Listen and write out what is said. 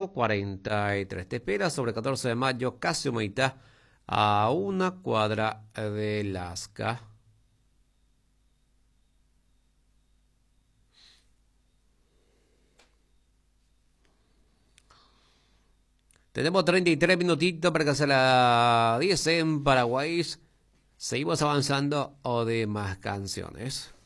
1:43. Te espera sobre 14 de mayo, casi Humaitá, a una cuadra de Lasca. Tenemos 33 minutitos para que sea las 10 en Paraguay. Seguimos avanzando o de más canciones.